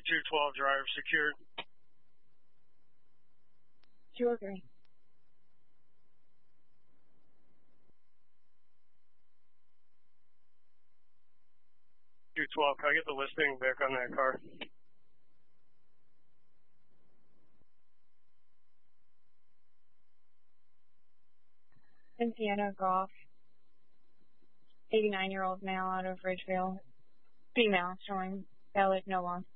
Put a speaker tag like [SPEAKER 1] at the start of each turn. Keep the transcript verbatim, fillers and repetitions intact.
[SPEAKER 1] two twelve driver secured.
[SPEAKER 2] two oh three.
[SPEAKER 1] two twelve, can I get the listing back on that car?
[SPEAKER 2] Sienna Goff, eighty-nine-year-old male out of Ridgeville, female, showing valid no loss.